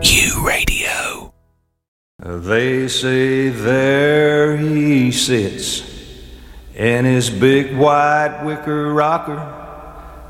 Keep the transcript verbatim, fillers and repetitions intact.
U Radio. They say there he sits in his big white wicker rocker,